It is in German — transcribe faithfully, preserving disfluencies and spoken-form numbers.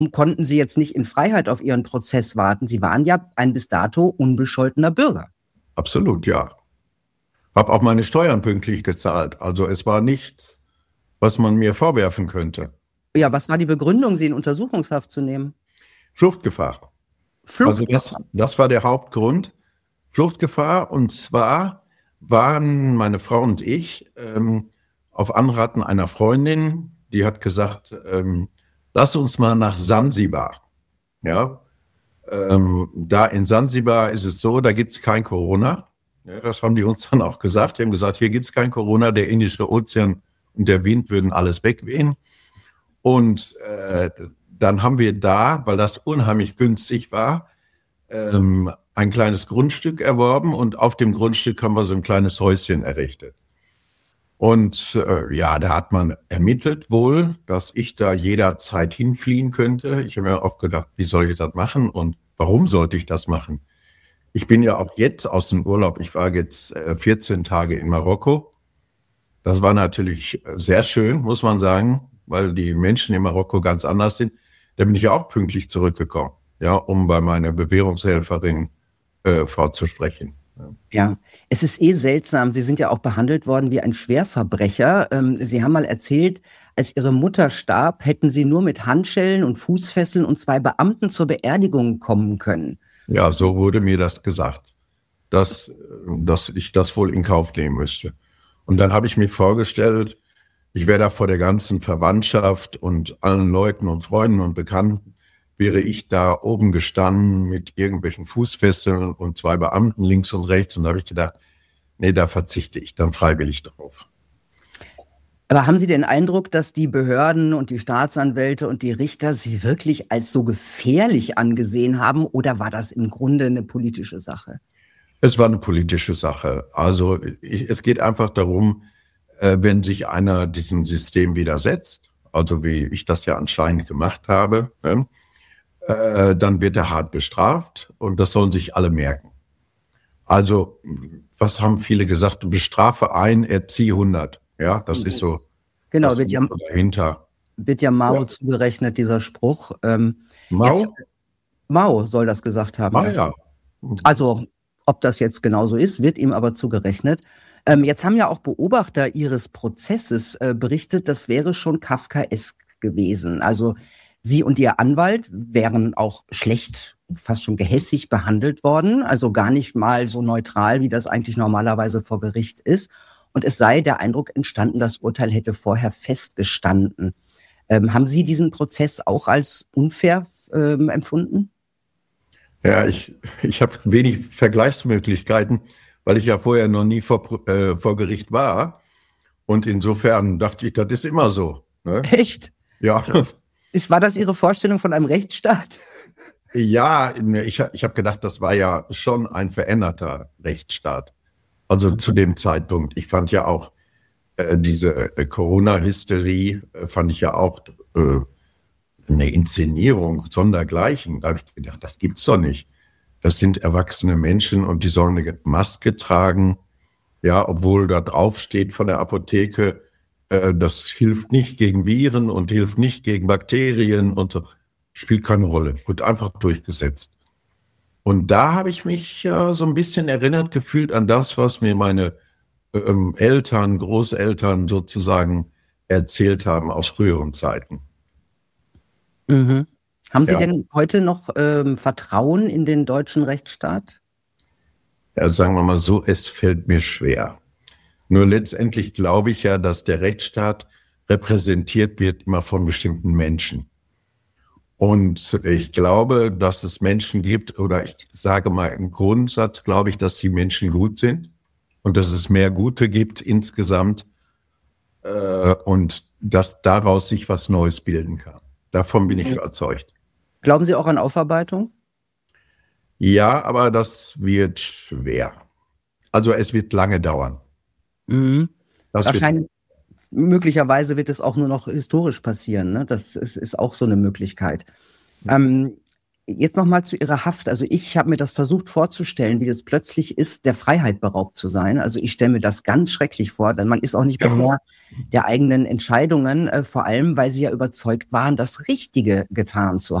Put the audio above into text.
konnten Sie jetzt nicht in Freiheit auf Ihren Prozess warten? Sie waren ja ein bis dato unbescholtener Bürger. Absolut, ja. Habe auch meine Steuern pünktlich gezahlt. Also es war nichts, was man mir vorwerfen könnte. Ja, was war die Begründung, Sie in Untersuchungshaft zu nehmen? Fluchtgefahr. Fluchtgefahr. Also das, das war der Hauptgrund. Fluchtgefahr. Und zwar waren meine Frau und ich ähm, auf Anraten einer Freundin, die hat gesagt, ähm, lass uns mal nach Sansibar. Ja, ähm, da in Sansibar ist es so, da gibt es kein Corona. Ja, das haben die uns dann auch gesagt. Die haben gesagt, hier gibt es kein Corona, der Indische Ozean und der Wind würden alles wegwehen. Und äh, dann haben wir da, weil das unheimlich günstig war, ähm, ein kleines Grundstück erworben und auf dem Grundstück haben wir so ein kleines Häuschen errichtet. Und äh, ja, da hat man ermittelt wohl, dass ich da jederzeit hinfliehen könnte. Ich habe mir auch gedacht, wie soll ich das machen und warum sollte ich das machen? Ich bin ja auch jetzt aus dem Urlaub. Ich war jetzt äh, vierzehn Tage in Marokko. Das war natürlich sehr schön, muss man sagen, weil die Menschen in Marokko ganz anders sind. Da bin ich ja auch pünktlich zurückgekommen, ja, um bei meiner Bewährungshelferin äh, vorzusprechen. Ja, es ist eh seltsam. Sie sind ja auch behandelt worden wie ein Schwerverbrecher. Ähm, Sie haben mal erzählt, als Ihre Mutter starb, hätten Sie nur mit Handschellen und Fußfesseln und zwei Beamten zur Beerdigung kommen können. Ja, so wurde mir das gesagt, dass, dass ich das wohl in Kauf nehmen müsste. Und dann habe ich mir vorgestellt, ich wäre da vor der ganzen Verwandtschaft und allen Leuten und Freunden und Bekannten, wäre ich da oben gestanden mit irgendwelchen Fußfesseln und zwei Beamten links und rechts. Und da habe ich gedacht, nee, da verzichte ich dann freiwillig drauf. Aber haben Sie den Eindruck, dass die Behörden und die Staatsanwälte und die Richter Sie wirklich als so gefährlich angesehen haben? Oder war das im Grunde eine politische Sache? Es war eine politische Sache. Also ich, es geht einfach darum, äh, wenn sich einer diesem System widersetzt, also wie ich das ja anscheinend gemacht habe, ne, äh, dann wird er hart bestraft und das sollen sich alle merken. Also was haben viele gesagt? Du bestrafe ein, erzieh hundert. Ja, das ist so. Genau, das wird ja, dahinter. wird ja Mao Ja. zugerechnet, dieser Spruch. Ähm, Mao? Jetzt, Mao soll das gesagt haben. Ah, ja. Also, ob das jetzt genauso ist, wird ihm aber zugerechnet. Ähm, jetzt haben ja auch Beobachter Ihres Prozesses äh, berichtet, das wäre schon kafkaesk gewesen. Also Sie und Ihr Anwalt wären auch schlecht, fast schon gehässig behandelt worden, also gar nicht mal so neutral, wie das eigentlich normalerweise vor Gericht ist. Und es sei der Eindruck entstanden, das Urteil hätte vorher festgestanden. Ähm, haben Sie diesen Prozess auch als unfair ähm, empfunden? Ja, ich, ich habe wenig Vergleichsmöglichkeiten, weil ich ja vorher noch nie vor, äh, vor Gericht war. Und insofern dachte ich, das ist immer so. Ne? Echt? Ja. Ist, war das Ihre Vorstellung von einem Rechtsstaat? Ja, ich, ich habe gedacht, das war ja schon ein veränderter Rechtsstaat. Also zu dem Zeitpunkt. Ich fand ja auch äh, diese äh, Corona-Hysterie, äh, fand ich ja auch äh, eine Inszenierung sondergleichen. Da habe ich gedacht, das gibt's doch nicht. Das sind erwachsene Menschen und die sollen eine Maske tragen. Ja, obwohl da drauf steht von der Apotheke, äh, das hilft nicht gegen Viren und hilft nicht gegen Bakterien und so. Spielt keine Rolle. Wird einfach durchgesetzt. Und da habe ich mich ja so ein bisschen erinnert gefühlt an das, was mir meine ähm, Eltern, Großeltern sozusagen erzählt haben aus früheren Zeiten. Mhm. Haben Sie Ja. denn heute noch ähm, Vertrauen in den deutschen Rechtsstaat? Ja, sagen wir mal so, es fällt mir schwer. Nur letztendlich glaube ich ja, dass der Rechtsstaat repräsentiert wird immer von bestimmten Menschen. Und ich glaube, dass es Menschen gibt, oder ich sage mal im Grundsatz, glaube ich, dass die Menschen gut sind und dass es mehr Gute gibt insgesamt äh, und dass daraus sich was Neues bilden kann. Davon bin ich überzeugt. Glauben Sie auch an Aufarbeitung? Ja, aber das wird schwer. Also es wird lange dauern. Mhm. Das wird, Wahrscheinlich, möglicherweise wird es auch nur noch historisch passieren. Ne? Das ist, ist auch so eine Möglichkeit. Ähm, Jetzt noch mal zu Ihrer Haft. Also ich habe mir das versucht vorzustellen, wie das plötzlich ist, der Freiheit beraubt zu sein. Also ich stelle mir das ganz schrecklich vor, denn man ist auch nicht mehr Herr der eigenen Entscheidungen, äh, vor allem, weil Sie ja überzeugt waren, das Richtige getan zu